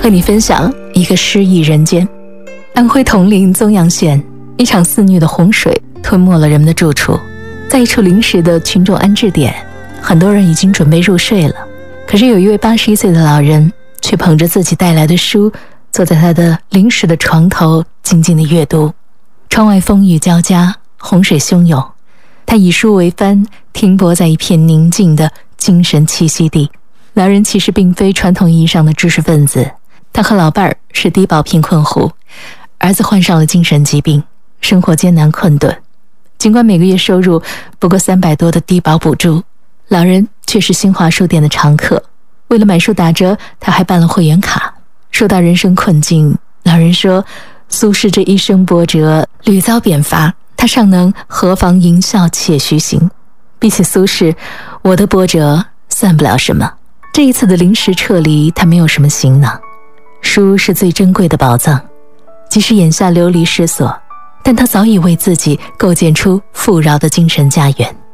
和你分享一个失意人间。安徽铜陵宗阳县，一场肆虐的洪水吞没了人们的住处，在一处临时的群众安置点，很多人已经准备入睡了，可是有一位81岁的老人却捧着自己带来的书，坐在他的临时的床头静静地阅读。窗外风雨交加，洪水汹涌，他以书为帆，停泊在一片宁静的精神栖息地。老人其实并非传统意义上的知识分子，他和老伴儿是低保贫困户，儿子患上了精神疾病，生活艰难困顿。尽管每个月收入不过300多的低保补助，老人却是新华书店的常客。为了买书打折，他还办了会员卡。说到人生困境，老人说，苏轼这一生波折，屡遭贬罚，他尚能何妨吟啸且徐行。比起苏轼，我的波折算不了什么。这一次的临时撤离，他没有什么行囊。书是最珍贵的宝藏，即使眼下流离失所，但他早已为自己构建出富饶的精神家园。